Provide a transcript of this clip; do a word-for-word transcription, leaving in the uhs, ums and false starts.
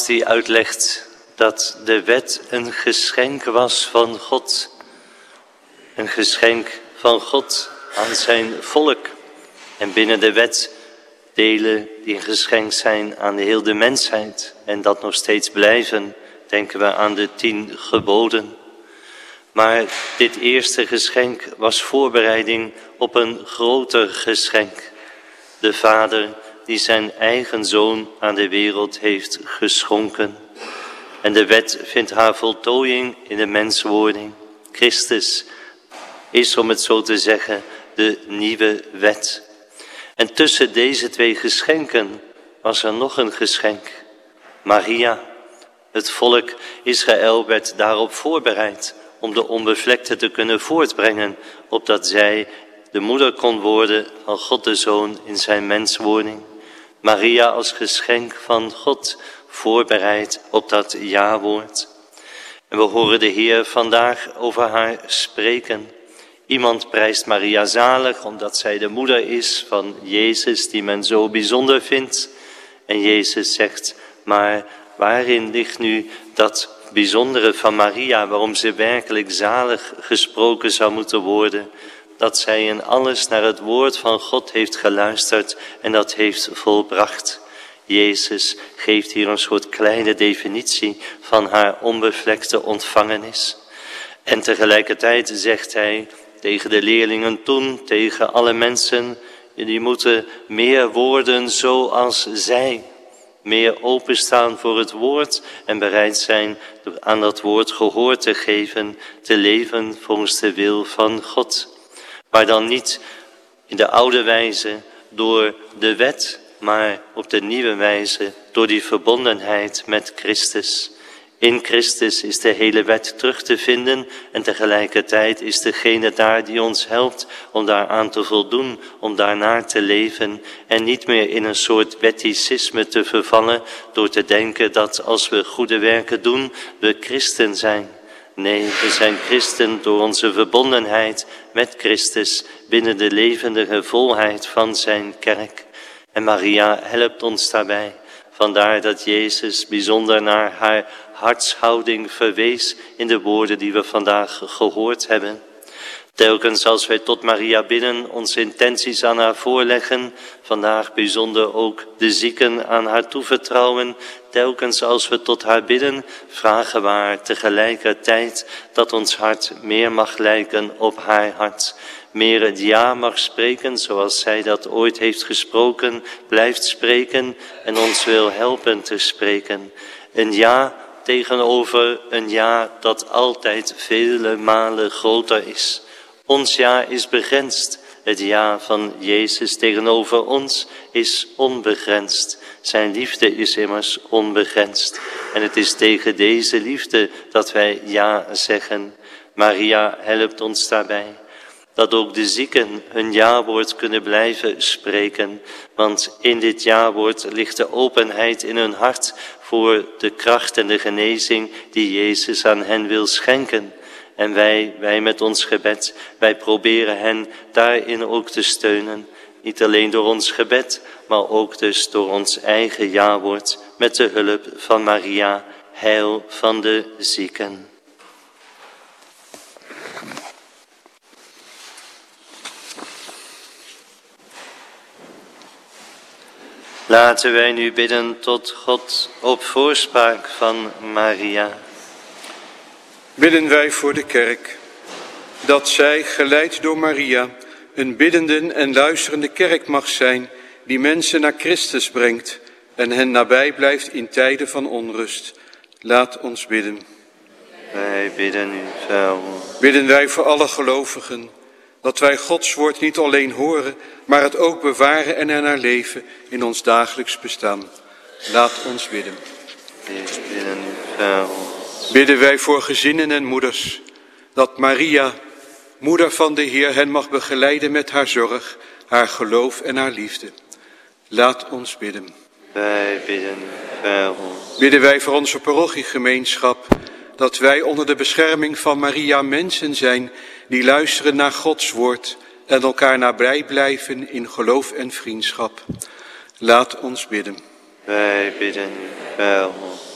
die uitlegt dat de wet een geschenk was van God. Een geschenk van God aan zijn volk. En binnen de wet delen die een geschenk zijn aan de hele mensheid. En dat nog steeds blijven, denken we aan de tien geboden. Maar dit eerste geschenk was voorbereiding op een groter geschenk. De Vader die zijn eigen Zoon aan de wereld heeft geschonken. En de wet vindt haar voltooiing in de menswording. Christus is, om het zo te zeggen, de nieuwe wet. En tussen deze twee geschenken was er nog een geschenk. Maria, het volk Israël, werd daarop voorbereid om de onbevlekte te kunnen voortbrengen, opdat zij de moeder kon worden van God de Zoon in zijn menswording. Maria als geschenk van God, voorbereid op dat ja-woord. En we horen de Heer vandaag over haar spreken. Iemand prijst Maria zalig omdat zij de moeder is van Jezus die men zo bijzonder vindt. En Jezus zegt, maar waarin ligt nu dat bijzondere van Maria, waarom ze werkelijk zalig gesproken zou moeten worden? Dat zij in alles naar het woord van God heeft geluisterd en dat heeft volbracht. Jezus geeft hier een soort kleine definitie van haar onbevlekte ontvangenis. En tegelijkertijd zegt hij tegen de leerlingen toen, tegen alle mensen, jullie moeten meer worden zoals zij. Meer openstaan voor het woord en bereid zijn aan dat woord gehoor te geven, te leven volgens de wil van God. Maar dan niet in de oude wijze door de wet, maar op de nieuwe wijze door die verbondenheid met Christus. In Christus is de hele wet terug te vinden en tegelijkertijd is degene daar die ons helpt om daaraan te voldoen, om daarnaar te leven en niet meer in een soort wetticisme te vervallen door te denken dat als we goede werken doen, we christen zijn. Nee, we zijn christen door onze verbondenheid met Christus binnen de levendige volheid van zijn kerk. En Maria helpt ons daarbij. Vandaar dat Jezus bijzonder naar haar hartshouding verwees in de woorden die we vandaag gehoord hebben. Telkens als wij tot Maria bidden, onze intenties aan haar voorleggen, vandaag bijzonder ook de zieken aan haar toevertrouwen. Telkens als we tot haar bidden, vragen we haar tegelijkertijd dat ons hart meer mag lijken op haar hart. Meer het ja mag spreken zoals zij dat ooit heeft gesproken, blijft spreken en ons wil helpen te spreken. Een ja tegenover een ja dat altijd vele malen groter is. Ons ja is begrensd. Het ja van Jezus tegenover ons is onbegrensd. Zijn liefde is immers onbegrensd. En het is tegen deze liefde dat wij ja zeggen. Maria helpt ons daarbij. Dat ook de zieken hun ja-woord kunnen blijven spreken. Want in dit ja-woord ligt de openheid in hun hart voor de kracht en de genezing die Jezus aan hen wil schenken. En wij, wij met ons gebed, wij proberen hen daarin ook te steunen. Niet alleen door ons gebed, maar ook dus door ons eigen ja-woord met de hulp van Maria, heil van de zieken. Laten wij nu bidden tot God op voorspraak van Maria. Bidden wij voor de kerk, dat zij, geleid door Maria, een biddende en luisterende kerk mag zijn, die mensen naar Christus brengt en hen nabij blijft in tijden van onrust. Laat ons bidden. Wij bidden u, vuil. Bidden wij voor alle gelovigen, dat wij Gods woord niet alleen horen, maar het ook bewaren en ernaar leven in ons dagelijks bestaan. Laat ons bidden. Wij bidden u, vuil. Bidden wij voor gezinnen en moeders, dat Maria, moeder van de Heer, hen mag begeleiden met haar zorg, haar geloof en haar liefde. Laat ons bidden. Wij bidden u, vuil. Bidden wij voor onze parochiegemeenschap, dat wij onder de bescherming van Maria mensen zijn die luisteren naar Gods woord en elkaar nabij blijven in geloof en vriendschap. Laat ons bidden. Wij bidden u, vuil.